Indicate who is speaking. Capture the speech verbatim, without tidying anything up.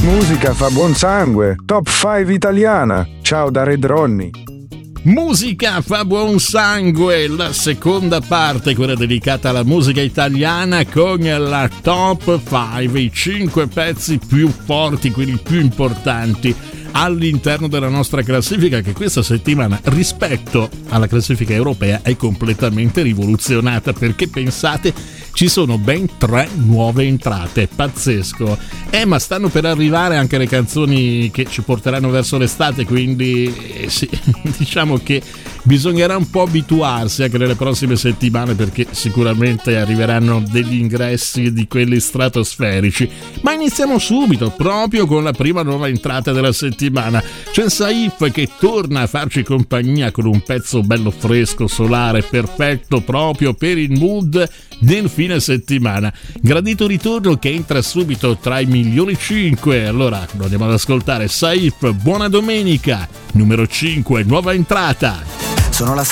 Speaker 1: Musica fa buon sangue, top cinque italiana. Ciao da Red Ronnie.
Speaker 2: Musica fa buon sangue, la seconda parte, quella dedicata alla musica italiana, con la top cinque, i cinque pezzi più forti, quelli più importanti all'interno della nostra classifica, che questa settimana rispetto alla classifica europea è completamente rivoluzionata, perché pensate, ci sono ben tre nuove entrate, pazzesco. Eh, ma stanno per arrivare anche le canzoni che ci porteranno verso l'estate, quindi eh, sì, diciamo che bisognerà un po' abituarsi anche nelle prossime settimane, perché sicuramente arriveranno degli ingressi di quelli stratosferici. Ma iniziamo subito, proprio con la prima nuova entrata della settimana. C'è Saif che torna a farci compagnia con un pezzo bello fresco, solare, perfetto proprio per il mood del fine settimana. Gradito ritorno che entra subito tra i milioni cinque. Allora lo andiamo ad ascoltare. Saif, buona domenica, numero cinque, nuova entrata.
Speaker 3: Sono la